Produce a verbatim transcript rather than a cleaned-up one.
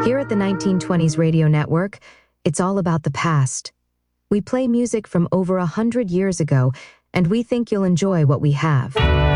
Here at the nineteen twenties Radio Network, it's all about the past. We play music from over a hundred years ago, and we think you'll enjoy what we have.